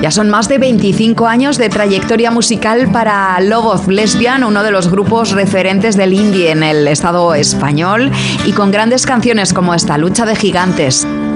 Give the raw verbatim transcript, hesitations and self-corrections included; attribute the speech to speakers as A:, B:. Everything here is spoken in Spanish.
A: Ya son más de veinticinco años de trayectoria musical para Love of Lesbian, uno de los grupos referentes del indie en el Estado español, y con grandes canciones como esta, Lucha de Gigantes.